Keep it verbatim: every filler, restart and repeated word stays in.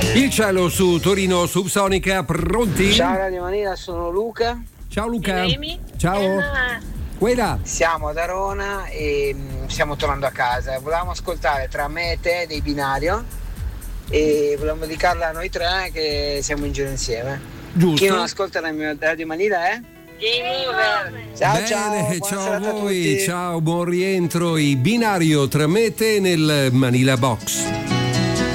Il cielo su Torino Subsonica, pronti? Ciao Radio Manila, sono Luca. Ciao Luca. Amy. Ciao. Quella. Siamo ad Arona e mh, stiamo tornando a casa. Volevamo ascoltare Tra me e te dei Binario e volevamo dedicarla a noi tre che siamo in giro insieme. Giusto. Chi non ascolta Radio Manila è? Game over. Ciao, Bene, ciao, ciao a buona voi, tutti. ciao, buon rientro. I Binario Tra me e te nel Manila Box.